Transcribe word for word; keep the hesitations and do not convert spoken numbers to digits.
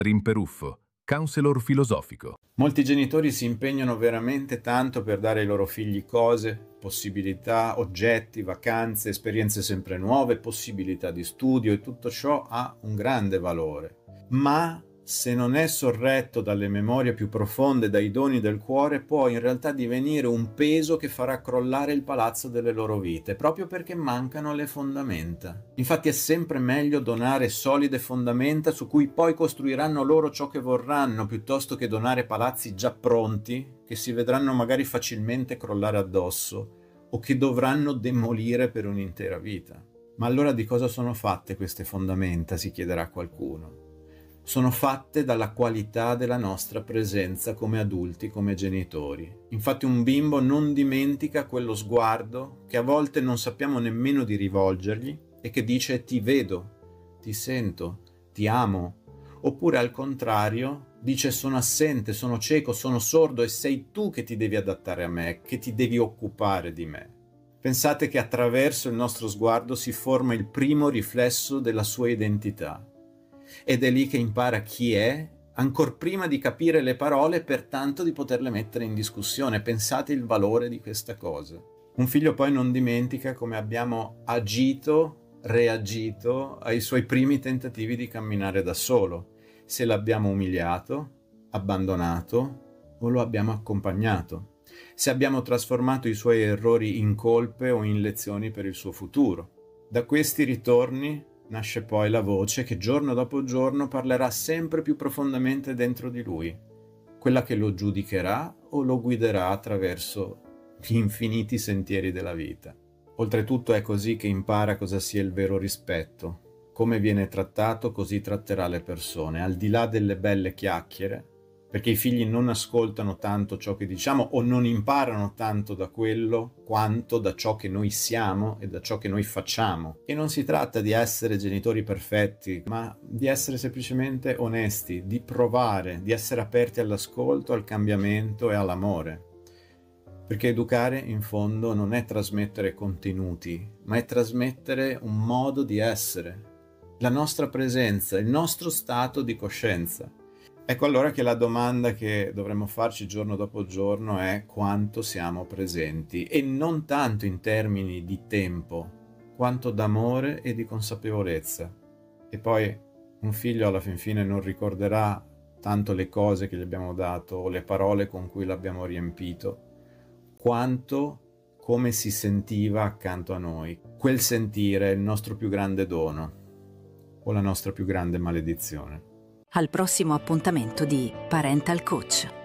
Rimperuffo, counselor filosofico. Molti genitori si impegnano veramente tanto per dare ai loro figli cose, possibilità, oggetti, vacanze, esperienze sempre nuove, possibilità di studio, e tutto ciò ha un grande valore. Ma se non è sorretto dalle memorie più profonde, dai doni del cuore, può in realtà divenire un peso che farà crollare il palazzo delle loro vite, proprio perché mancano le fondamenta. Infatti è sempre meglio donare solide fondamenta su cui poi costruiranno loro ciò che vorranno, piuttosto che donare palazzi già pronti, che si vedranno magari facilmente crollare addosso, o che dovranno demolire per un'intera vita. Ma allora di cosa sono fatte queste fondamenta, si chiederà qualcuno. Sono fatte dalla qualità della nostra presenza come adulti, come genitori. Infatti un bimbo non dimentica quello sguardo che a volte non sappiamo nemmeno di rivolgergli e che dice ti vedo, ti sento, ti amo. Oppure al contrario dice sono assente, sono cieco, sono sordo e sei tu che ti devi adattare a me, che ti devi occupare di me. Pensate che attraverso il nostro sguardo si forma il primo riflesso della sua identità. Ed è lì che impara chi è, ancor prima di capire le parole e pertanto di poterle mettere in discussione. Pensate il valore di questa cosa. Un figlio poi non dimentica come abbiamo agito, reagito ai suoi primi tentativi di camminare da solo, se l'abbiamo umiliato, abbandonato o lo abbiamo accompagnato, se abbiamo trasformato i suoi errori in colpe o in lezioni per il suo futuro. Da questi ritorni nasce poi la voce che giorno dopo giorno parlerà sempre più profondamente dentro di lui, quella che lo giudicherà o lo guiderà attraverso gli infiniti sentieri della vita. Oltretutto è così che impara cosa sia il vero rispetto. Come viene trattato, così tratterà le persone, al di là delle belle chiacchiere, perché i figli non ascoltano tanto ciò che diciamo o non imparano tanto da quello quanto da ciò che noi siamo e da ciò che noi facciamo. E non si tratta di essere genitori perfetti, ma di essere semplicemente onesti, di provare, di essere aperti all'ascolto, al cambiamento e all'amore. Perché educare, in fondo, non è trasmettere contenuti, ma è trasmettere un modo di essere, la nostra presenza, il nostro stato di coscienza. Ecco allora che la domanda che dovremmo farci giorno dopo giorno è quanto siamo presenti, e non tanto in termini di tempo, quanto d'amore e di consapevolezza. E poi un figlio alla fin fine non ricorderà tanto le cose che gli abbiamo dato o le parole con cui l'abbiamo riempito, quanto come si sentiva accanto a noi. Quel sentire è il nostro più grande dono o la nostra più grande maledizione. Al prossimo appuntamento di Parental Coach.